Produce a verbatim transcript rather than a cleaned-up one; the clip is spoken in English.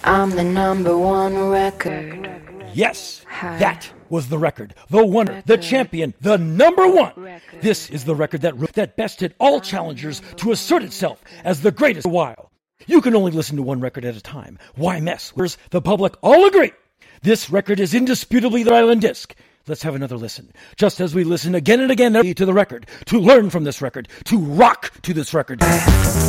I'm the number one record. Yes, that was the record. The winner, the champion, the number one. This is the record that that bested all challengers to assert itself as the greatest of a while. You can only listen to one record at a time. Why mess? Whereas the public all agree. This record is indisputably the Island Disc. Let's have another listen. Just as we listen again and again to the record, to learn from this record, to rock to this record.